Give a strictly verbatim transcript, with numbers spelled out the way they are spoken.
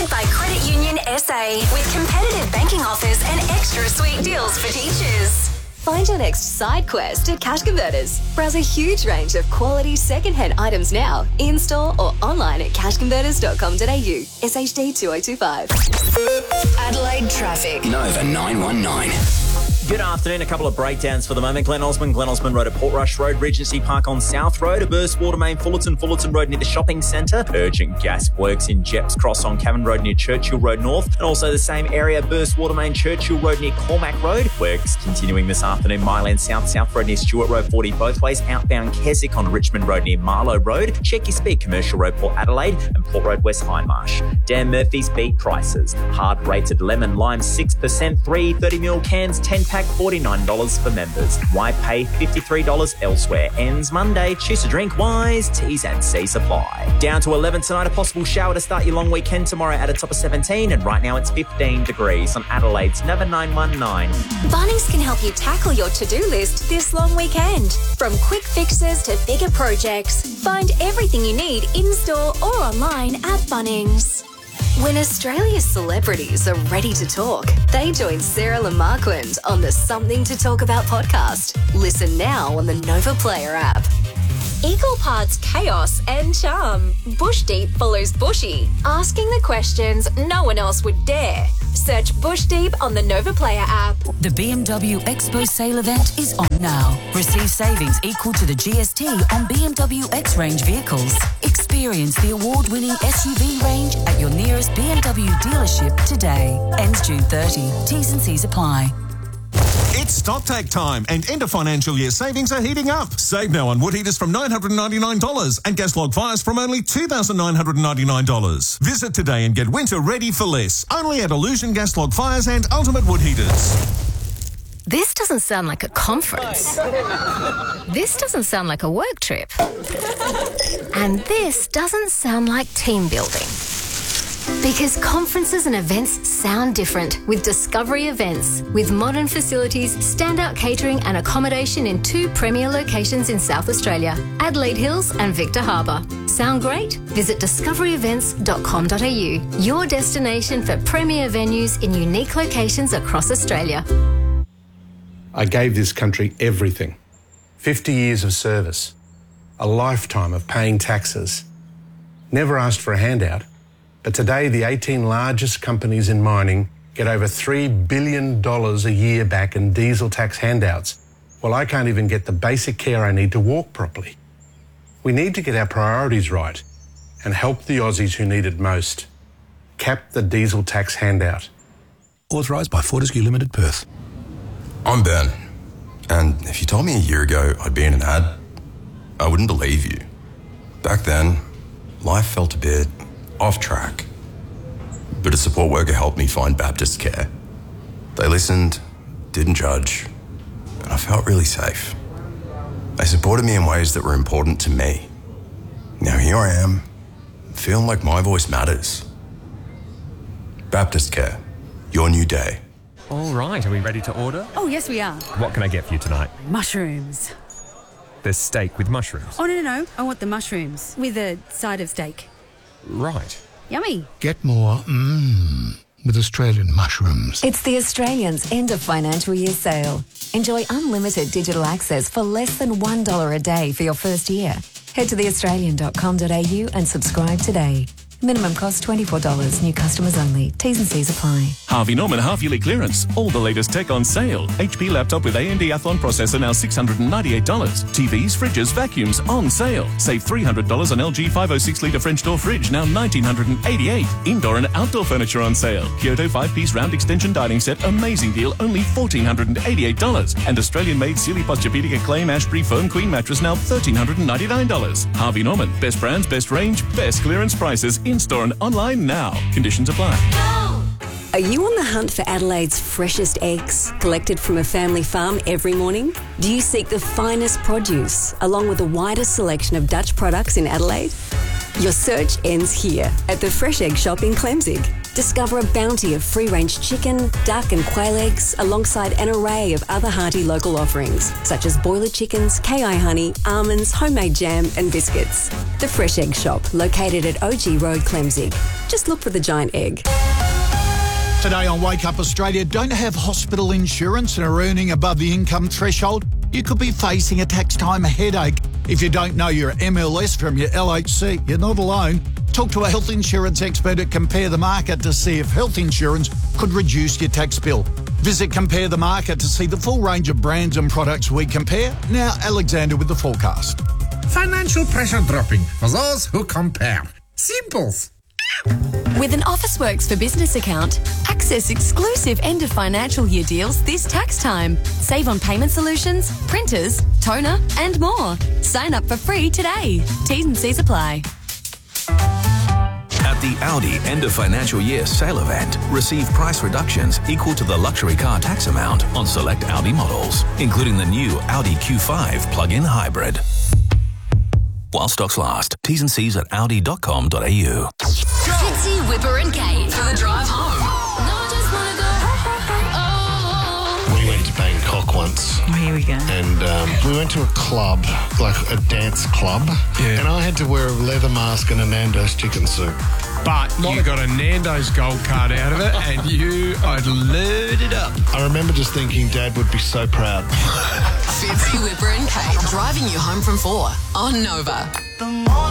Presented by Credit Union S A with competitive banking offers and extra sweet deals for teachers. Find your next side quest at Cash Converters. Browse a huge range of quality second-hand items now, in-store or online at cash converters dot com dot a u. S H D two oh two five. Adelaide traffic. Nova nine one nine. Good afternoon. A couple of breakdowns for the moment. Glen Osmond, Glen Osmond Road at Portrush Road, Regency Park on South Road, a burst water main, Fullerton, Fullerton Road near the shopping centre, urgent gas works in Jeps Cross on Cavan Road near Churchill Road North, and also the same area, burst water main, Churchill Road near Cormac Road. Works continuing this afternoon, Myland South, South Road near Stewart Road, forty both ways, outbound Keswick on Richmond Road near Marlow Road, check your speed, Commercial Road, Port Adelaide, and Port Road West Hindmarsh. Dan Murphy's beet prices, hard rated lemon, lime six percent, three thirty mil cans, ten pack, forty-nine dollars for members. Why pay fifty-three dollars elsewhere? Ends Monday. Choose to drink wise. T's and C's apply. Down to eleven tonight. A possible shower to start your long weekend tomorrow at a top of seventeen. And right now it's fifteen degrees on Adelaide's Nova nine one nine. Bunnings can help you tackle your to-do list this long weekend. From quick fixes to bigger projects, find everything you need in-store or online at Bunnings. When Australia's celebrities are ready to talk, they join Sarah Lamarquand on the Something to Talk About podcast. Listen now on the Nova Player app. Equal parts chaos and charm. Bush Deep follows Bushy, asking the questions no one else would dare. Search Bush Deep on the Nova Player app. The B M W Expo sale event is on now. Receive savings equal to the G S T on B M W X-Range vehicles. Experience the award-winning S U V range at your nearest B M W dealership today. Ends June thirtieth. T's and C's apply. It's StockTake time and end of financial year savings are heating up. Save now on wood heaters from nine hundred ninety-nine dollars and gas log fires from only two thousand nine hundred ninety-nine dollars. Visit today and get winter ready for less. Only at Illusion Gas Log Fires and Ultimate Wood Heaters. This doesn't sound like a conference. This doesn't sound like a work trip. And this doesn't sound like team building. Because conferences and events sound different with Discovery Events. With modern facilities, standout catering and accommodation in two premier locations in South Australia, Adelaide Hills and Victor Harbour. Sound great? Visit discovery events dot com dot a u, your destination for premier venues in unique locations across Australia. I gave this country everything. fifty years of service. A lifetime of paying taxes. Never asked for a handout. But today, the eighteen largest companies in mining get over three billion dollars a year back in diesel tax handouts, while I can't even get the basic care I need to walk properly. We need to get our priorities right and help the Aussies who need it most. Cap the diesel tax handout. Authorised by Fortescue Limited, Perth. I'm Ben, and if you told me a year ago I'd be in an ad, I wouldn't believe you. Back then, life felt a bit off track. But a support worker helped me find Baptist Care. They listened, didn't judge, and I felt really safe. They supported me in ways that were important to me. Now here I am, feeling like my voice matters. Baptist Care, your new day. All right, are we ready to order? Oh, yes, we are. What can I get for you tonight? Mushrooms. There's steak with mushrooms. Oh, no, no, no. I want the mushrooms with a side of steak. Right. Yummy. Get more mmm with Australian mushrooms. It's the Australians' end of financial year sale. Enjoy unlimited digital access for less than one dollar a day for your first year. Head to the australian dot com dot a u and subscribe today. Minimum cost twenty-four dollars. New customers only. T's and C's apply. Harvey Norman half-yearly clearance. All the latest tech on sale. H P laptop with A M D Athlon processor now six hundred ninety-eight dollars. T Vs, fridges, vacuums on sale. Save three hundred dollars on L G five oh six litre French door fridge, now one thousand nine hundred eighty-eight dollars. Indoor and outdoor furniture on sale. Kyoto five-piece round extension dining set, amazing deal, only one thousand four hundred eighty-eight dollars. And Australian-made Sealy Posturepedic Acclaim Ashbury Foam Queen mattress, now one thousand three hundred ninety-nine dollars. Harvey Norman. Best brands, best range, best clearance prices. In-store and online now. Conditions apply. Are you on the hunt for Adelaide's freshest eggs, collected from a family farm every morning? Do you seek the finest produce, along with the widest selection of Dutch products in Adelaide? Your search ends here, at the Fresh Egg Shop in Clemzig. Discover a bounty of free-range chicken, duck and quail eggs alongside an array of other hearty local offerings such as boiler chickens, K I honey, almonds, homemade jam and biscuits. The Fresh Egg Shop, located at O G Road, Clemzig. Just look for the giant egg. Today on Wake Up Australia, don't have hospital insurance and are earning above the income threshold? You could be facing a tax time headache. If you don't know your M L S from your L H C, you're not alone. Talk to a health insurance expert at Compare the Market to see if health insurance could reduce your tax bill. Visit Compare the Market to see the full range of brands and products we compare. Now, Alexander with the forecast. Financial pressure dropping for those who compare. Simples. With an Officeworks for Business account, access exclusive end of financial year deals this tax time. Save on payment solutions, printers, toner, and more. Sign up for free today. T's and C's apply. At the Audi end of financial year sale event, receive price reductions equal to the luxury car tax amount on select Audi models, including the new Audi Q five plug-in hybrid. While stocks last. T's and C's at audi dot com dot a u. Fitzy, Whipper and Kate for the drive home. We went to Bangkok once. Oh, here we go. And um, we went to a club, like a dance club. Yeah. And I had to wear a leather mask and a Nando's chicken soup. But you got a Nando's gold card out of it and you I'd lured it up. I remember just thinking Dad would be so proud. Fitzy, Whipper and Kate driving you home from four on Nova.